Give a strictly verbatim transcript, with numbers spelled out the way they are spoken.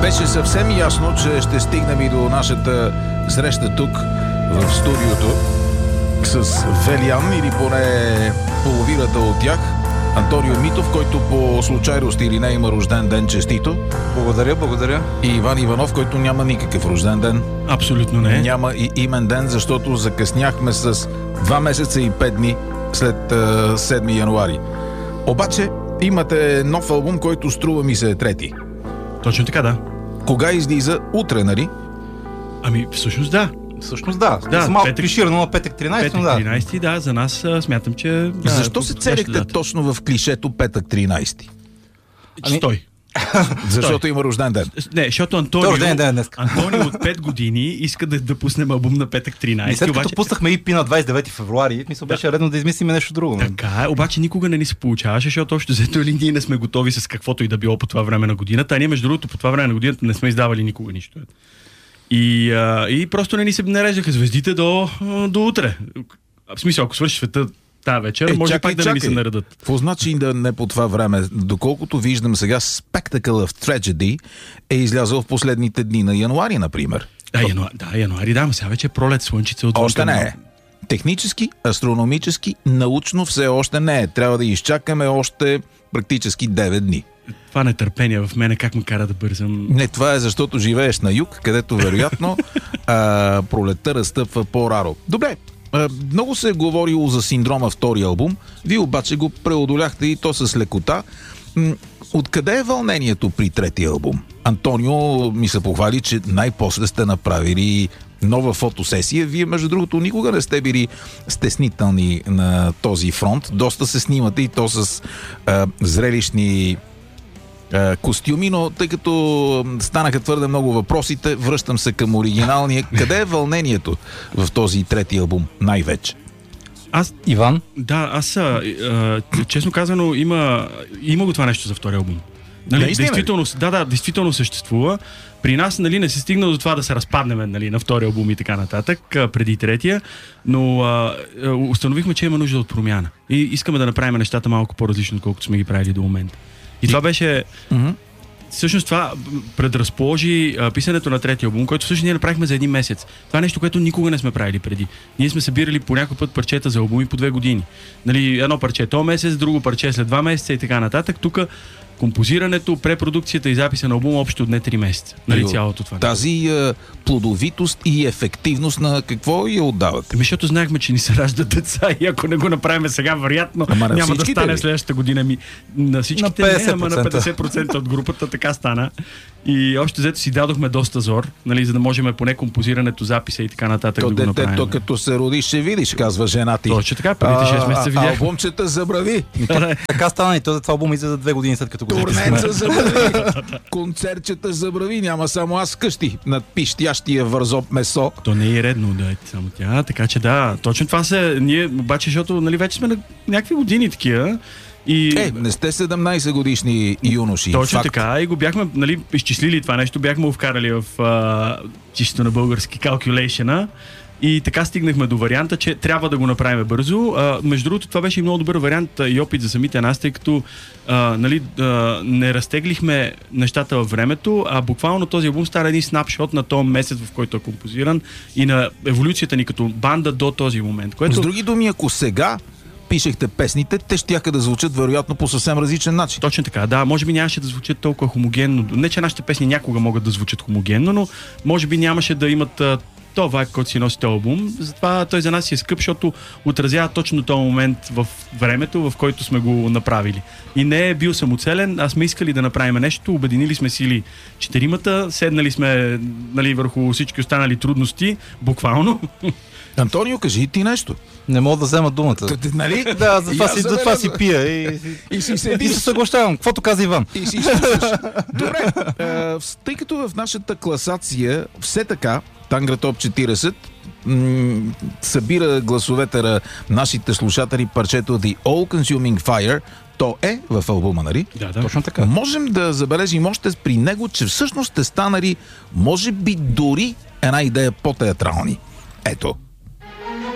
Беше съвсем ясно, че ще стигнем и до нашата среща тук в студиото с Велиан, или поне половината от тях. Антонио Митов, който по случайност или не има рожден ден, честито. Благодаря, благодаря. И Иван Иванов, който няма никакъв рожден ден. Абсолютно не. Няма и имен ден, защото закъсняхме с два месеца и пет дни след а, седми януари. Обаче имате нов албум, който струва ми се е трети. Точно така, да. Кога излиза? Утре, нали? Ами, всъщност да. Всъщност да. Да, С малко петък- клиширано на петък тринайсети, Петък но да. тринайсети, да, за нас а, смятам, че... Да, Защо се подходяща целихте дата. точно в клишето петък тринайсети? Ами... Стой. Защото има рожден ден. Не, защото Той Антонио, рожден ден днес. Антонио от пет години иска да, да пуснем албум на петък И тринайсети. след като обаче... пуснахме и пи на двайсет и девети февруари, мисля, беше редно да измислим нещо друго. Така е, обаче никога не ни се получаваше, защото общо взето или ние не сме готови с каквото и да било по това време на годината, а ние между другото по това време на годината не сме издавали никога нищо. И, а, и просто не ни се нареждаха звездите до, до утре. В смисъл, ако свърши света тази вечер, Е, може чакай, пак да не ни се чакай. наредат. Какво значи да не по това време? Доколкото виждам сега, Spectacle of Tragedy е излязъл в последните дни на януари, например. Да, януари, да, януари, да, ма сега вече е пролет, слънчица отвън. Още не е. Технически, астрономически, научно все още не е. Трябва да изчакаме още практически девет дни. Това нетърпение в мене как ме кара да бързам. Не, това е защото живееш на юг, където вероятно а, пролетта разстъпва по-раро. Добре, а, много се е говорило за синдрома втори албум, вие обаче го преодоляхте и то с лекота. М, Откъде е вълнението при трети албум? Антонио ми се похвали, че най-после сте направили нова фотосесия. Вие, между другото, никога не сте били стеснителни на този фронт. Доста се снимате и то с а, зрелищни а, костюми, но тъй като станаха твърде много въпросите, връщам се към оригиналния. Къде е вълнението в този трети албум най-вече? Аз, Иван? да, аз, а, а, честно казано, има, има го това нещо за втори албум. Нали, Наистина ли? действително, да, да, действително съществува. При нас, нали, не се стигна до това да се разпаднем, нали, на втори албум и така нататък, а, преди третия, но а, а, установихме, че има нужда от промяна. И искаме да направим нещата малко по-различно, отколкото сме ги правили до момента. И, и... това беше... Mm-hmm. Всъщност това предразположи а, писането на третия албум, който всъщност ние направихме за един месец. Това е нещо, което никога не сме правили преди. Ние сме събирали по някой път парчета за албуми по две години. Нали, едно парче този месец, друго парче след два месеца и така нататък. Тук композирането, препродукцията и записа на албума общо отне три месеца. Нали, И цялото това. Тази а, плодовитост и ефективност на какво я отдавате? Ами, защото знаехме, че ни се раждат деца и ако не го направим сега, вероятно Ама на няма да всичките стане ли? следващата година. Ми, на всичките На не, петдесет ама процента. на петдесет процента от групата така стана. И още взето си дадохме доста зор, нали, за да можем поне композирането, записа и така нататък То да го направим. детето, като се роди, ще видиш, казва жена ти. Точно така, първите шест месеца А, видяхме. албумчета забрави. Така стана и този това албум излезе две години след като го записахме. Турнеца забрави. Концертчета забрави. Няма само аз вкъщи над пищящия вързоп месо. То не е редно да е само тя, така че да, точно това се, ние обаче, защото нали, вече сме на някакви години такива. И... Е, не сте седемнайсет годишни юноши. Точно Факт. така, и го бяхме нали, изчислили това нещо, бяхме го вкарали в а, чисто на български calculation-а и така стигнахме до варианта, че трябва да го направим бързо. А, между другото, това беше и много добър вариант и опит за самите нас, тъй като а, нали, а, не разтеглихме нещата във времето, а буквално този албум стара един снапшот на този месец, в който е композиран и на еволюцията ни като банда до този момент. Което... С други думи, ако сега пишехте песните, те щяха да звучат вероятно по съвсем различен начин. Точно така, да, може би нямаше да звучат толкова хомогенно. Не, че нашите песни някога могат да звучат хомогенно, но може би нямаше да имат а, то вайб, който си носи този албум. Затова той за нас е скъп, защото отразява точно този момент в времето, в който сме го направили. И не е бил самоцелен, а сме искали да направим нещо, обединили сме сили четиримата, седнали сме нали, върху всички останали трудности, буквално. Антонио, кажи и ти нещо. Не мога да взема думата. Нали? Да, затова си, И аз затова си забелязвам. пия и, И си и седиш. се съглащавам. Каквото каза Иван. И си слушаш. Добре, е, в- тъй като в нашата класация все така Тангра Топ четирийсет м- събира гласовете на нашите слушатели парчето The All Consuming Fire, то е в албума, нали? Да, да. Точно така. Можем да забележим още при него, че всъщност сте станали, може би дори една идея по-театрални. Ето.